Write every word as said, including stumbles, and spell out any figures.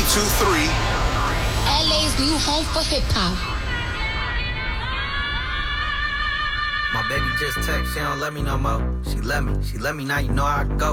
two three. L A's new home for hip-hop. My baby just text, she don't let me no more. She let me, she let me, now you know how I go.